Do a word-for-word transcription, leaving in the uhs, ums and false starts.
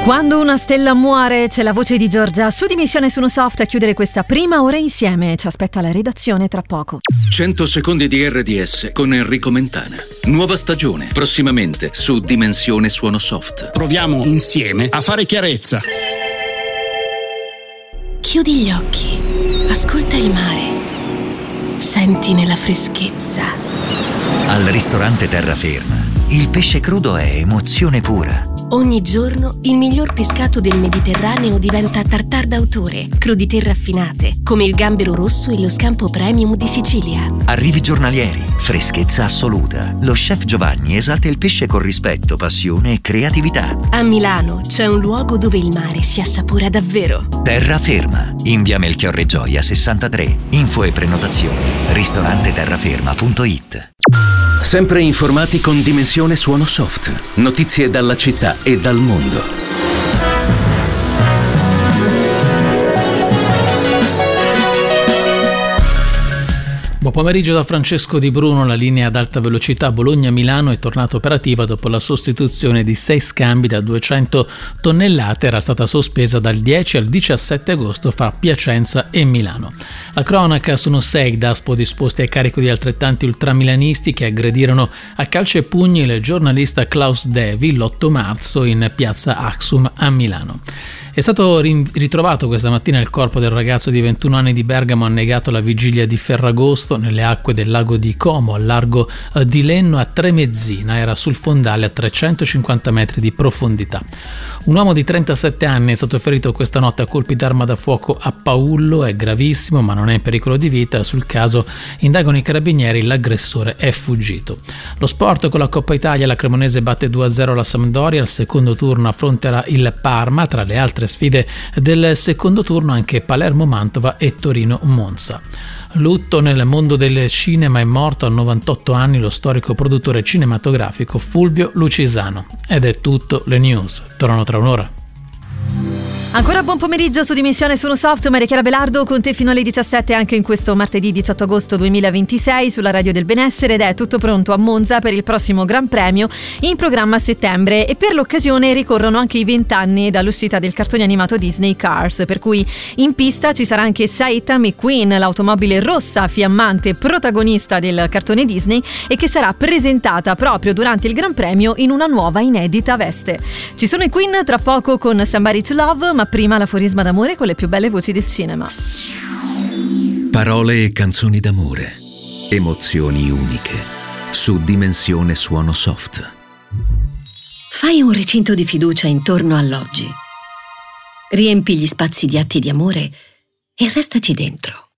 Quando una stella muore, c'è la voce di Giorgia su Dimensione Suono Soft a chiudere questa prima ora insieme. Ci aspetta la redazione tra poco. cento secondi di R D S con Enrico Mentana. Nuova stagione, prossimamente su Dimensione Suono Soft. Proviamo insieme a fare chiarezza. Chiudi gli occhi, ascolta il mare, senti nella freschezza. Al ristorante Terraferma, il pesce crudo è emozione pura. Ogni giorno il miglior pescato del Mediterraneo diventa tartar d'autore, crudité raffinate, come il gambero rosso e lo scampo premium di Sicilia. Arrivi giornalieri, freschezza assoluta. Lo chef Giovanni esalta il pesce con rispetto, passione e creatività. A Milano c'è un luogo dove il mare si assapora davvero. Terraferma, in via Melchiorre Gioia sessantatré. Info e prenotazioni ristorante terraferma punto it. Sempre informati con Dimensione Suono Soft. Notizie dalla città e dal mondo. Buon pomeriggio da Francesco Di Bruno. La linea ad alta velocità Bologna-Milano è tornata operativa dopo la sostituzione di sei scambi da duecento tonnellate. Era stata sospesa dal dieci al diciassette agosto fra Piacenza e Milano. La cronaca: sono sei Daspo disposti a carico di altrettanti ultramilanisti che aggredirono a calci e pugni il giornalista Klaus Devi l'otto marzo in piazza Axum a Milano. È stato ritrovato questa mattina il corpo del ragazzo di ventuno anni di Bergamo annegato alla vigilia di Ferragosto nelle acque del lago di Como, al largo di Lenno a Tremezzina. Era sul fondale a trecentocinquanta metri di profondità. Un uomo di trentasette anni è stato ferito questa notte a colpi d'arma da fuoco a Paullo. È gravissimo, ma non è in pericolo di vita. Sul caso indagano i carabinieri, l'aggressore è fuggito. Lo sport: con la Coppa Italia la Cremonese batte due a zero la Sampdoria. Al secondo turno affronterà il Parma. Tra le altre sfide del secondo turno anche Palermo-Mantova e Torino-Monza. Lutto nel mondo del cinema. È morto a novantotto anni lo storico produttore cinematografico Fulvio Lucisano. Ed è tutto. Le news tornano tra un'ora. Ancora buon pomeriggio su Dimensione Suono Soft. Maria Chiara Belardo con te fino alle diciassette anche in questo martedì diciotto agosto duemilaventisei sulla Radio del Benessere, ed è tutto pronto a Monza per il prossimo Gran Premio in programma a settembre, e per l'occasione ricorrono anche i vent'anni dall'uscita del cartone animato Disney Cars, per cui in pista ci sarà anche Saita McQueen, l'automobile rossa fiammante protagonista del cartone Disney, e che sarà presentata proprio durante il Gran Premio in una nuova inedita veste. Ci sono i Queen tra poco con Somebody to Love, ma prima l'aforisma d'amore con le più belle voci del cinema. Parole e canzoni d'amore, emozioni uniche, su Dimensione Suono Soft. Fai un recinto di fiducia intorno all'oggi. Riempi gli spazi di atti di amore e restaci dentro.